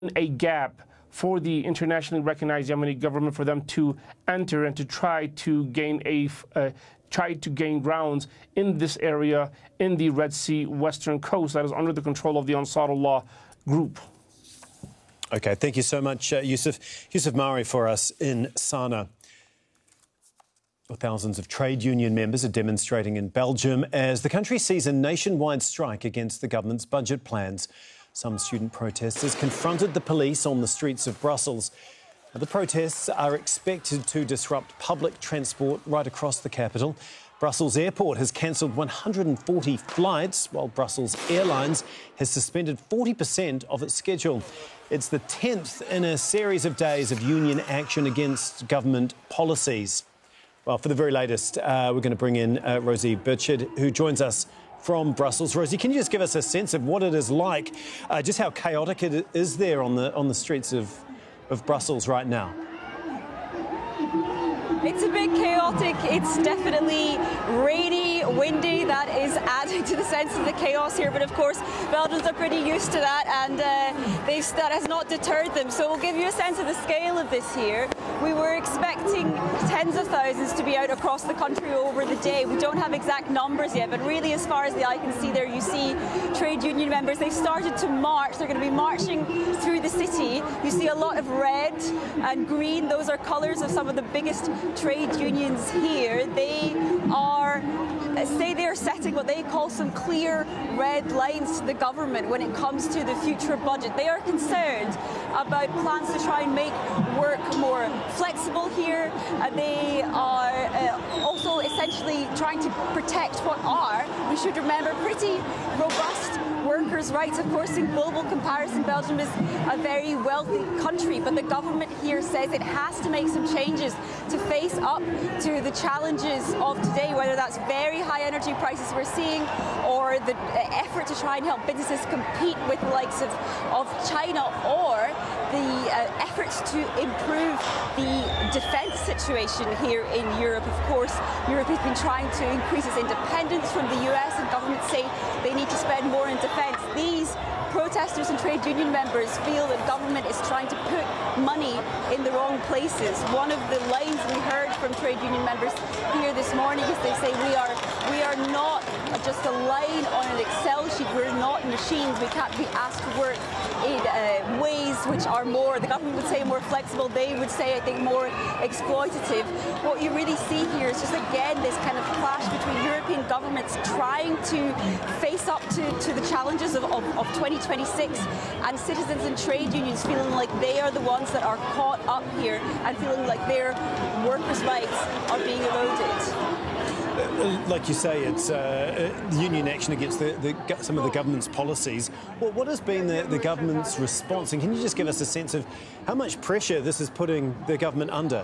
a gap for the internationally recognized Yemeni government for them to enter and to try to gain grounds in this area in the Red Sea western coast that is under the control of the Ansarullah group. Okay, thank you so much, Yusuf Mari, for us in Sana'a. Well, thousands of trade union members are demonstrating in Belgium as the country sees a nationwide strike against the government's budget plans. Some student protesters confronted the police on the streets of Brussels. The protests are expected to disrupt public transport right across the capital. Brussels Airport has cancelled 140 flights, while Brussels Airlines has suspended 40% of its schedule. It's the 10th in a series of days of union action against government policies. Well, for the very latest, we're going to bring in Rosie Burchard, who joins us from Brussels. Rosie, can you just give us a sense of what it is like, just how chaotic it is there on the streets of Brussels right now? It's a bit chaotic. It's definitely rainy, windy. That is adding to the sense of the chaos here. But of course, Belgians are pretty used to that, and that has not deterred them. So we'll give you a sense of the scale of this here. We were expecting tens of thousands to be out across the country over the day. We don't have exact numbers yet, but really, as far as the eye can see there, you see trade union members. They've started to march. They're going to be marching through the city. You see a lot of red and green. Those are colours of some of the biggest trade unions here. They are setting what they call some clear red lines to the government when it comes to the future budget. They are concerned about plans to try and make work more flexible here. They are also essentially trying to protect what are, we should remember, pretty robust workers' rights. Of course, in global comparison, Belgium is a very wealthy country, but the government here says it has to make some changes to face up to the challenges of today, whether that's very high energy prices we're seeing or the effort to try and help businesses compete with the likes of China, or the efforts to improve the defence situation here in Europe. Of course, Europe has been trying to increase its independence from the US, and governments say they need to spend more in defence. These protesters and trade union members feel that government is trying to put money in the wrong places. One of the lines we heard from trade union members here this morning is they say we are not just a line on an Excel sheet. We're not machines. We can't be asked to work in ways which are more, the government would say, more flexible. They would say, I think, more exploitative. What you really see here is just, again, this kind of clash between European governments trying to face up to the challenges of 2026, and citizens and trade unions feeling like they are the ones that are caught up here and feeling like their workers' rights are being eroded. Like you say, it's union action against some of the government's policies. Well, what has been the government's response? And can you just give us a sense of how much pressure this is putting the government under?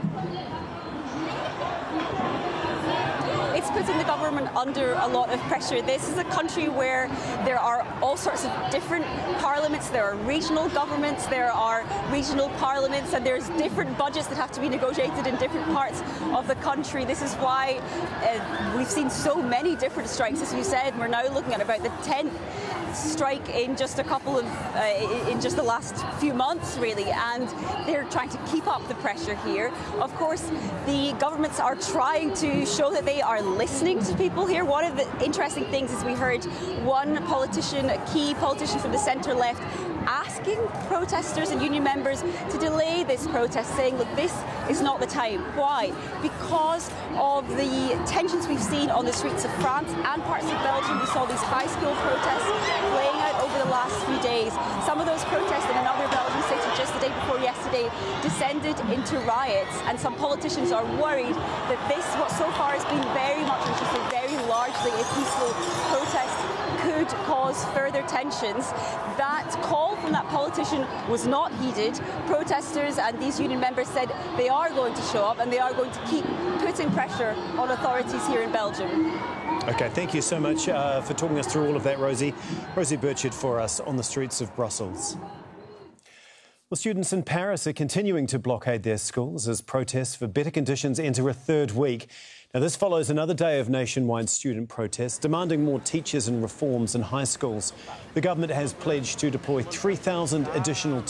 It's putting the government under a lot of pressure. This is a country where there are all sorts of different parliaments. There are regional governments, there are regional parliaments, and there's different budgets that have to be negotiated in different parts of the country. This is why we've seen so many different strikes. As you said, we're now looking at about the 10th strike in just a couple of in just the last few months, really, and they're trying to keep up the pressure here. Of course, the governments are trying to show that they are listening to people here. One of the interesting things is we heard one politician, a key politician from the centre left, asking protesters and union members to delay this protest, saying, look, this is not the time. Why? Because of the tensions we've seen on the streets of France and parts of Belgium. We saw these high-school protests playing out over the last few days. Some of those protests in another Belgian city just the day before yesterday descended into riots, and some politicians are worried that this, what so far has been very much, I should say, very largely a peaceful protest, could cause further tensions. That call from that politician was not heeded. Protesters and these union members said they are going to show up and they are going to keep putting pressure on authorities here in Belgium. OK, thank you so much for talking us through all of that, Rosie. Rosie Burchard for us on the streets of Brussels. Well, students in Paris are continuing to blockade their schools as protests for better conditions enter a third week. Now, this follows another day of nationwide student protests demanding more teachers and reforms in high schools. The government has pledged to deploy 3,000 additional